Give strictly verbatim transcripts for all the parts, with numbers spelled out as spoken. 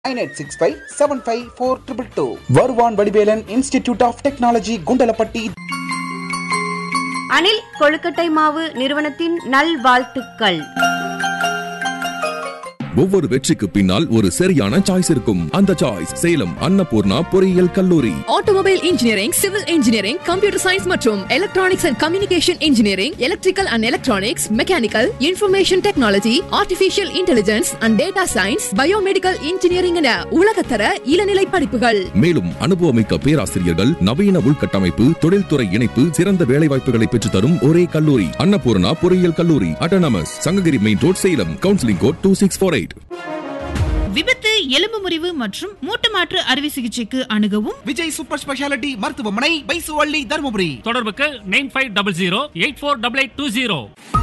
nine eight six five seven five four two two two. வருவான் Vadivelan institute of technology Kundalapatti. Anil கொழுக்கட்டை மாவு நிறுவனத்தின் நல்வாழ்த்துக்கள். ஒவ்வொரு வெற்றிக்கு பின்னால் ஒரு சரியான சாய்ஸ் இருக்கும். அந்த சாய்ஸ் சேலம் அன்னபூர்ணா பொறியியல் கல்லூரி. Automobile engineering, civil engineering, computer science மற்றும் electronics and communication engineering, electrical and electronics, mechanical, information technology, artificial intelligence and data science, biomedical engineering என உலகத்தர இளநிலை படிப்புகள். மேலும் அனுபவமிக்க பேராசிரியர்கள், நவீன உள்கட்டமைப்பு, தொழில்துறை இணைப்பு, சிறந்த வேலைவாய்ப்புகளை பெற்றுத் தரும் ஒரே கல்லூரி அன்னபூர்ணா பொறியியல் கல்லூரி, autonomous, Sankagiri main road, Salem. Counselling code two six four eight. விபத்து, எலும்பு முறிவு மற்றும் மூட்டு மாற்று அறுவை சிகிச்சைக்கு அணுகவும் விஜய் சூப்பர் ஸ்பெஷாலிட்டி மருத்துவமனை, பைசுவள்ளி, தருமபுரி. தொடர்புக்கு nine five double zero eight four double eight two zero.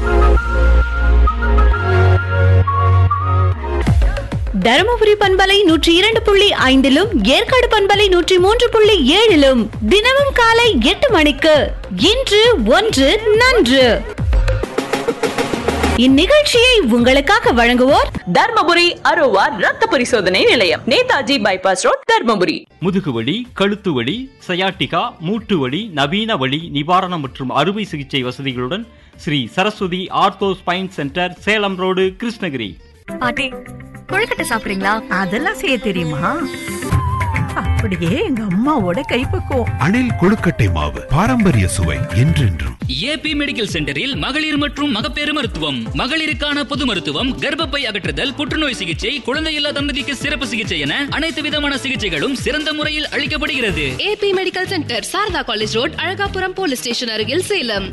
Dharmapuri பண்பலை நூற்றி இரண்டு புள்ளி ஐந்திலும் ஏற்காடு பண்பலை நூற்றி மூன்று புள்ளி ஏழிலும் தினமும் காலை எட்டு மணிக்கு இன்று ஒன்று நன்று. இந்நிகழ்ச்சியை உங்களுக்காக வழங்குவோர் தர்மபுரி அரோவா ரத்த பரிசோதனை நிலையம், நேதாஜி பைபாஸ் ரோட், தர்மபுரி. முதுகுவலி, கழுத்து வலி, சயாட்டிகா, மூட்டு வலி, நவீன வலி நிவாரணம் மற்றும் அறுவை சிகிச்சை வசதிகளுடன் Sri Saraswati ortho spine centre, Salem road, Krishnagiri. பாட்டி, கொழுக்கட்டை சாப்பிடுறீங்களா? அதெல்லாம் செய்ய தெரியுமா? அப்படியே எங்க அம்மாவோட கைப்பக்குவம். அணில் கொழுக்கட்டை மாவு, பாரம்பரிய சுவை என்றென்றும். ஏபி மெடிக்கல் சென்டரில் மகளிர் மற்றும் மகப்பேறு மருத்துவம், மகளிருக்கான பொது மருத்துவம், கர்ப்பப்பை அகற்றுதல், புற்றுநோய் சிகிச்சை, குழந்தையில்லா தம்பதிக்கு சிறப்பு சிகிச்சை என அனைத்து விதமான சிகிச்சைகளும் சிறந்த முறையில் அளிக்கப்படுகிறது. AB medical centre, Saradha college road, Alagapuram police station அருகில், சேலம்.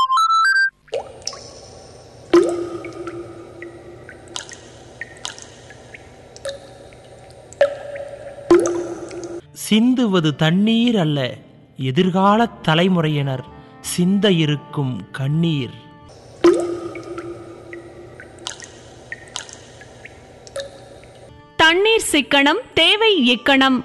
சிந்துவது தண்ணீர் அல்ல, எதிர்கால தலைமுறையினர் சிந்த இருக்கும் கண்ணீர். தண்ணீர் சிக்கனம், தேவை இக்கணம்.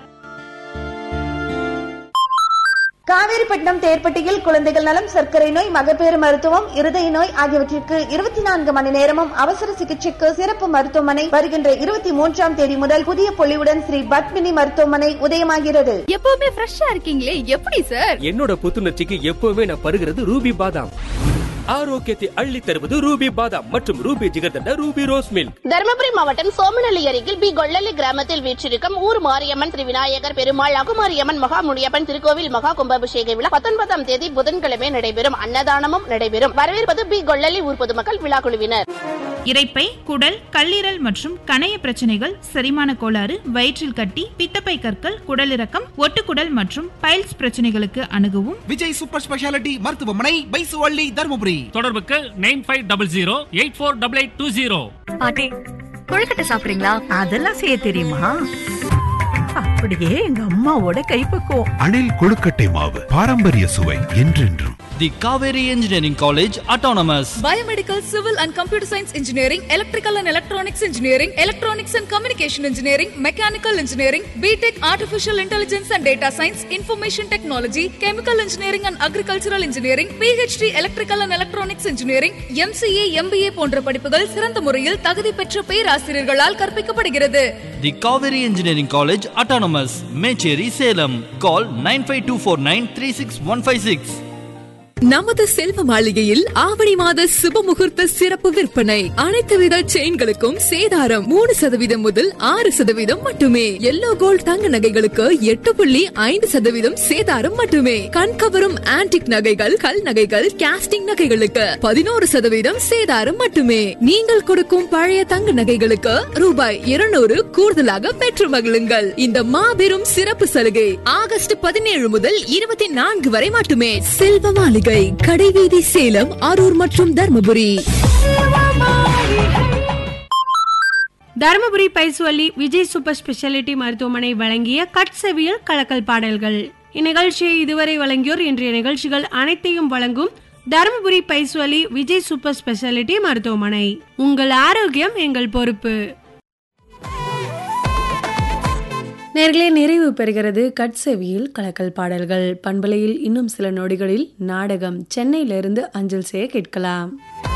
காவேரிப்பட்டினம் தேர்ப்பட்டியில் குழந்தைகள் நலம், சர்க்கரை நோய், மகப்பேறு மருத்துவம், இருதய நோய் ஆகியவற்றிற்கு இருபத்தி நான்கு மணி நேரமும் அவசர சிகிச்சைக்கு சிறப்பு மருத்துவமனை வருகின்ற இருபத்தி மூன்றாம் தேதி முதல் புதிய பொலிவுடன் ஸ்ரீ பத்மினி மருத்துவமனை உதயமாகிறது. எப்பவுமே ஃப்ரெஷ்ஷா இருக்கீங்களே, எப்படி சார்? என்னோட புத்துணர்ச்சிக்கு எப்பவுமே நான் பருகிறது ரூபி பாதாம். ஆரோக்கியத்தை அள்ளி தருவது ரூபி பாதாம் மற்றும் Ruby jigarthanda Ruby rose milk. Dharmapuri மாவட்டம் சோமநல்லி அருகில் பி கொள்ளலி கிராமத்தில் வீற்றிருக்கும் ஊர் மாரியம்மன் திரு விநாயகர் பெருமாள் அகுமாரியம்மன் மகா முடியப்பன் திருக்கோவில் மகா கும்பாபிஷேக விழா பத்தொன்பதாம் தேதி புதன்கிழமை நடைபெறும். அன்னதானமும் நடைபெறும். வரவேற்பது பி கொள்ளலி ஊர் பொதுமக்கள் விழா குழுவினர். இரைப்பை, குடல், கல்லீரல் மற்றும் கணைய பிரச்சனைகள், செரிமான கோளாறு, வயிற்றில் கட்டி, பித்தப்பை கற்கள், குடலிறக்கம், ஒட்டுக்குடல் மற்றும் பைல்ஸ் பிரச்சனைகளுக்கு அணுகவும் விஜய் சூப்பர் ஸ்பெஷாலிட்டி மருத்துவமனை, பைசுவள்ளி, தருமபுரி. தொடர்புக்கு nine five double zero eight four double eight two zero. பாட்டி, கொழுக்கட்டை சாப்பிடுறீங்களா? அதெல்லாம் செய்ய தெரியுமா? அப்படியே எங்க அம்மாவோட கைப்பக்குவம். அணில் கொழுக்கட்டை மாவு, பாரம்பரிய சுவை என்றென்றும். தி Kaveri engineering college, autonomous. Biomedical, civil and computer science engineering, electrical and electronics engineering, electronics and communication engineering, mechanical engineering, BTech artificial intelligence and data science, information technology, chemical engineering and agricultural engineering, PhD electrical and electronics engineering, MCA, MBA போன்ற படிப்புகள் சிறந்த முறையில் தகுதி பெற்ற பேராசிரியர்களால் கற்பிக்கப்படுகிறது. தி Kaveri engineering college, autonomous, Mecheri, Salem. Call nine five two four nine three six one five six. நமது செல்வ மாளிகையில் ஆவணி மாத சுப முகூர்த்த சிறப்பு விற்பனை. அனைத்து வித செயின்களுக்கும் சேதாரம் மூணு சதவீதம் முதல் ஆறு சதவீதம் மட்டுமே. எல்லோ கோல்ட் தங்க நகைகளுக்கு எட்டு புள்ளி ஐந்து சதவீதம் சேதாரம் மட்டுமே. கண்கவரும் ஆன்டிக் நகைகள், கல் நகைகள், காஸ்டிங் நகைகளுக்கு பதினோரு சதவீதம் சேதாரம் மட்டுமே. நீங்கள் கொடுக்கும் பழைய தங்க நகைகளுக்கு ரூபாய் இருநூறு கூடுதலாக பெற்று மகிழுங்கள். இந்த மாபெரும் சிறப்பு சலுகை ஆகஸ்ட் பதினேழு முதல் இருபத்தி நான்கு வரை மட்டுமே. செல்வ மாளிகை, கடைவீதி, சேலம், அரூர் மற்றும் தர்மபுரி. தருமபுரி பைசுவள்ளி விஜய் சூப்பர் ஸ்பெஷாலிட்டி மருத்துவமனை வழங்கிய கட்செவியல் கலக்கல் பாடல்கள். இந்நிகழ்ச்சியை இதுவரை வழங்கியோர் இன்றைய நிகழ்ச்சிகள் அனைத்தையும் வழங்கும் தருமபுரி பைசுவள்ளி விஜய் சூப்பர் ஸ்பெஷாலிட்டி மருத்துவமனை. உங்கள் ஆரோக்கியம் எங்கள் பொறுப்பு. நேர்களே, நிறைவு பெறுகிறது கட்செவியில் கலக்கல் பாடல்கள். பண்பலையில் இன்னும் சில நொடிகளில் நாடகம் சென்னையிலிருந்து அஞ்சல் செய்ய கேட்கலாம்.